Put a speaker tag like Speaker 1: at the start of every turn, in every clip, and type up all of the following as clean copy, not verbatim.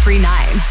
Speaker 1: 1039.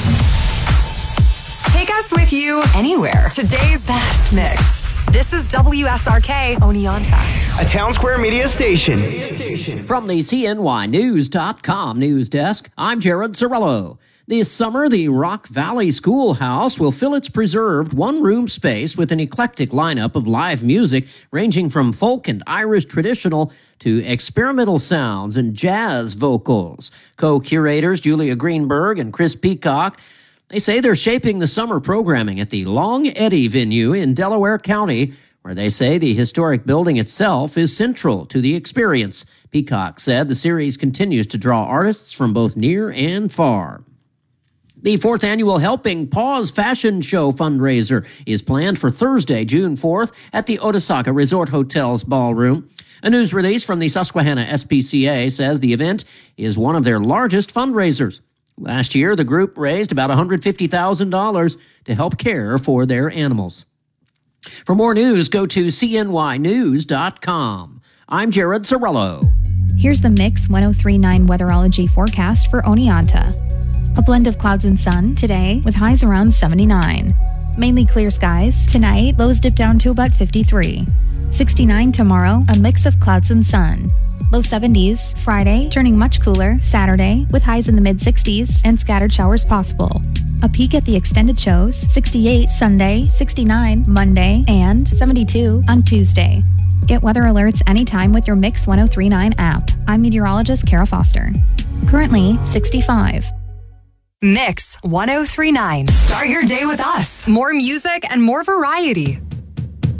Speaker 1: Take us with you anywhere. Today's best mix. This is WSRK Oneonta,
Speaker 2: a Town Square Media station.
Speaker 3: From the CNYnews.com news desk, I'm Jared Cirillo. This summer, the Rock Valley Schoolhouse will fill its preserved one-room space with an eclectic lineup of live music ranging from folk and Irish traditional to experimental sounds and jazz vocals. Co-curators Julia Greenberg and Chris Peacock, they say they're shaping the summer programming at the Long Eddy venue in Delaware County, where they say the historic building itself is central to the experience. Peacock said the series continues to draw artists from both near and far. The 4th annual Helping Paws Fashion Show fundraiser is planned for Thursday, June 4th at the Otisaka Resort Hotel's ballroom. A news release from the Susquehanna SPCA says the event is one of their largest fundraisers. Last year, the group raised about $150,000 to help care for their animals. For more news, go to CNYnews.com. I'm Jared Cirillo.
Speaker 4: Here's the Mix 1039 weatherology forecast for Oneonta. A blend of clouds and sun today with highs around 79. Mainly clear skies. Tonight, lows dip down to about 53. 69 tomorrow, a mix of clouds and sun. Low 70s. Friday, turning much cooler. Saturday, with highs in the mid-60s and scattered showers possible. A peek at the extended shows. 68 Sunday, 69 Monday, and 72 on Tuesday. Get weather alerts anytime with your Mix 1039 app. I'm meteorologist Kara Foster. Currently, 65.
Speaker 1: Mix 1039. Start your day with us. More music and more variety.